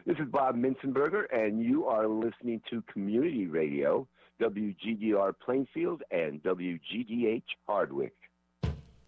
This is Bob Minzenberger, and you are listening to Community Radio, WGDR Plainfield and WGDH Hardwick.